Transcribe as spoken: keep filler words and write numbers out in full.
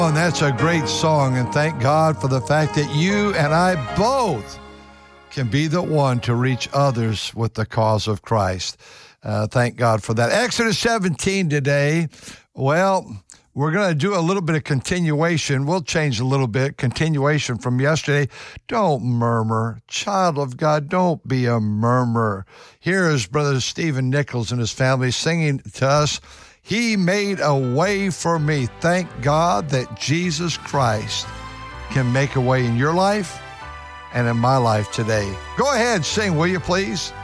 And that's a great song, and thank God for the fact that you and I both can be the one to reach others with the cause of Christ. Uh, thank God for that. Exodus seventeen today. Well, we're going to do a little bit of continuation. We'll change a little bit. Continuation from yesterday. Don't murmur. Child of God, don't be a murmurer. Here is Brother Stephen Nichols and his family singing to us, He made a way for me. Thank God that Jesus Christ can make a way in your life and in my life today. Go ahead, sing, will you please?